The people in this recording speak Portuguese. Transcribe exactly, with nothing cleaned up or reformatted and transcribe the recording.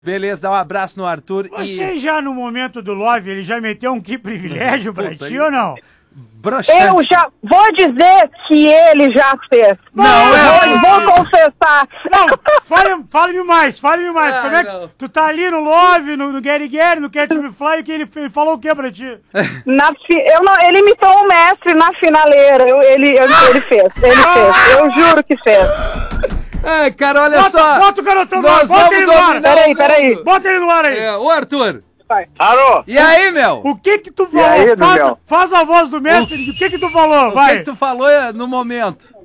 Beleza, dá um abraço no Arthur. Você e... já no momento do Love, ele já meteu um que privilégio pra Puta, ti aí- ou não? Broxante. Eu já vou dizer que ele já fez. Não, é eu vou confessar. Não, fale- fale-me mais, fale-me mais. Ah, Como é que não. tu tá ali no Love, no, no Gary Gary, no Catch Me Fly, que ele, ele falou o que pra ti? Na fi- eu não, ele imitou o mestre na finaleira. Eu- ele, eu- ele fez, ele fez. Eu juro que fez. Ai, cara, olha Bota, só. bota o garotão no ar, Nós bota vamos ele no ar. dominar. Peraí, o peraí. mundo. Bota ele no ar aí. É, ô, Arthur. Alô? E aí, meu? O que que tu falou? aí, faz, Daniel? faz a voz do mestre, o que que tu falou? O Vai. que, que tu falou é, no momento?